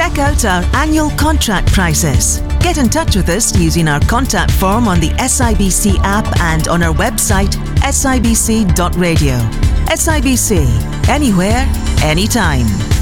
Check out our annual contract prices. Get in touch with us using our contact form on the SIBC app and on our website sibc.radio. SIBC, anywhere, anytime.